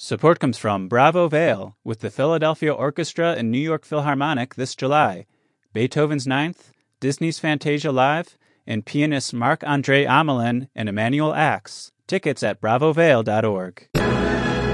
Support comes from Bravo Vale with the Philadelphia Orchestra and New York Philharmonic this July, Beethoven's Ninth, Disney's Fantasia Live, and pianists Marc-André Amelin and Emmanuel Ax. Tickets at bravovale.org.